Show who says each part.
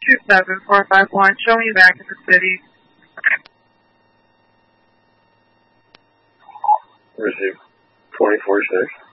Speaker 1: 27451, show me back in the city.
Speaker 2: Receive 24-6.